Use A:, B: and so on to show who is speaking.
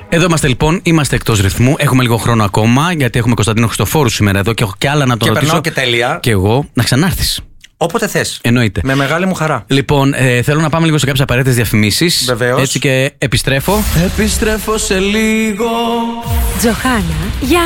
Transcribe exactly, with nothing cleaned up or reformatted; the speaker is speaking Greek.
A: Εδώ είμαστε λοιπόν, είμαστε εκτός ρυθμού. Έχουμε λίγο χρόνο ακόμα, γιατί έχουμε Κωνσταντίνο Χριστοφόρου σήμερα εδώ και έχω κι άλλα να τον
B: και
A: ρωτήσω.
B: Και περνάω και τέλεια.
A: Και εγώ να ξανάρθεις.
B: Όποτε θες.
A: Εννοείται.
B: Με μεγάλη μου χαρά.
A: Λοιπόν, ε, θέλω να πάμε λίγο σε κάποιες απαραίτητες διαφημίσεις.
B: Βεβαίως.
A: Έτσι και επιστρέφω. Επιστρέφω σε λίγο.
C: Τζοχάνα, για